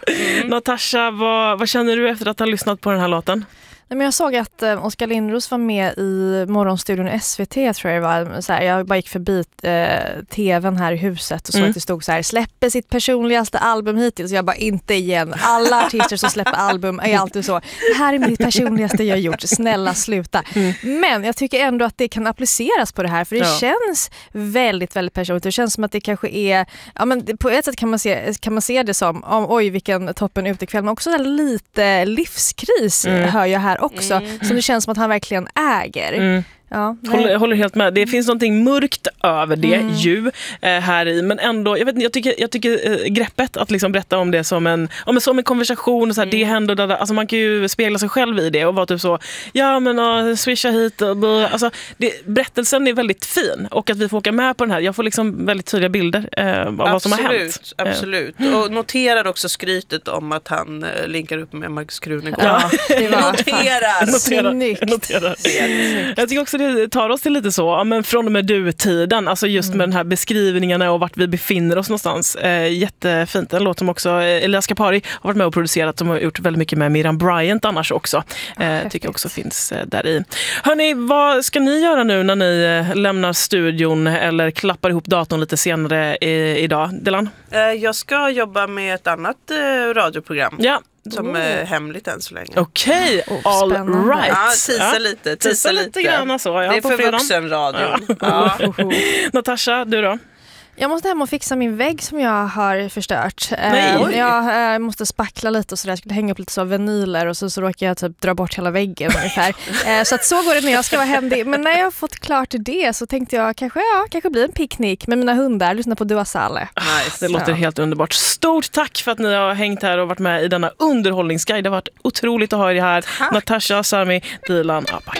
Natasha, vad känner du efter att ha lyssnat på den här låten? Nej, men jag såg att Oskar Lindros var med i Morgonstudion i SVT, tror jag det var. Så här, jag bara gick förbi tvn här i huset och så att det stod så här: släpper sitt personligaste album hittills. Jag bara, inte igen. Alla artister som släpper album är alltid så: det här är mitt personligaste jag har gjort, snälla sluta. Men jag tycker ändå att det kan appliceras på det här, för det känns väldigt, väldigt personligt. Det känns som att det kanske är, ja, men på ett sätt kan man se det som, oj vilken toppen utekväll, men också lite livskris hör jag här också, så det känns som att han verkligen äger. Ja, håller helt med. Det finns någonting mörkt över det här i, men ändå jag tycker greppet att liksom berätta om det som en konversation och så här, det händer där, alltså man kan ju spegla sig själv i det och vara typ så, ja men swisha hit och alltså berättelsen är väldigt fin, och att vi får åka med på den här. Jag får liksom väldigt tydliga bilder av vad som har hänt. Absolut. Och noterar också skrytet om att han linkar upp med Markus Krunegård. Ja, det var noterar. Jag tycker också det tar oss till lite så, men från och med du-tiden, alltså just med den här beskrivningarna och vart vi befinner oss någonstans. Jättefint. En låt som också Elia Skapari har varit med och producerat, som har gjort väldigt mycket med Miriam Bryant annars också. Tycker jag också finns där i. Hörrni, vad ska ni göra nu när ni lämnar studion eller klappar ihop datorn lite senare idag? Dilan? Jag ska jobba med ett annat radioprogram. Ja. Som är hemligt än så länge. Okej, all right. Ja, tisa lite grann så. Det är för vuxenradion. Ja. Natasha, du då? Jag måste hem och fixa min vägg som jag har förstört. Jag måste spackla lite och sådär. Jag skulle hänga upp lite så vinyler och så råkar jag typ dra bort hela väggen ungefär. Så att så går det när jag ska vara hemlig. Men när jag har fått klart det så tänkte jag kanske blir en picknick med mina hundar. Lyssna på Dua Saleh. Nice. Det låter helt underbart. Stort tack för att ni har hängt här och varit med i denna underhållningsguide. Det har varit otroligt att ha er här. Tack. Natasha, Sami, Dilan, Abak.